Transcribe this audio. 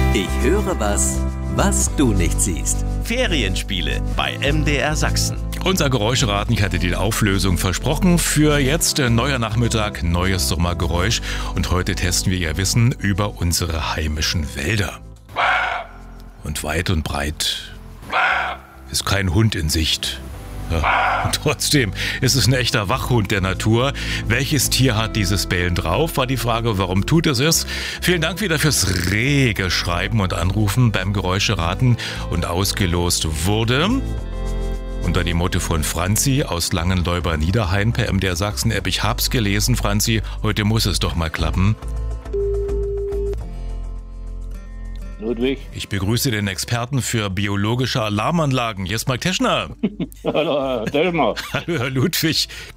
Ich höre was, was du nicht siehst. Ferienspiele bei MDR Sachsen. Unser Geräuscheraten, ich hatte die Auflösung versprochen. Für jetzt neuer Nachmittag, neues Sommergeräusch. Und heute testen wir Ihr Wissen über unsere heimischen Wälder. Und weit und breit ist kein Hund in Sicht. Ja. Und trotzdem ist es ein echter Wachhund der Natur. Welches Tier hat dieses Bellen drauf, war die Frage. Warum tut es es? Vielen Dank wieder fürs rege Schreiben und Anrufen beim Geräuscheraten. Und ausgelost wurde unter die Motto von Franzi aus Langenleuber Niederhain per MDR Sachsen-App. Ich hab's gelesen, Franzi, heute muss es doch mal klappen. Ludwig. Ich begrüße den Experten für biologische Alarmanlagen, Jesmark Teschner. Hallo, Herr Dellmer. Hallo, Herr Ludwig.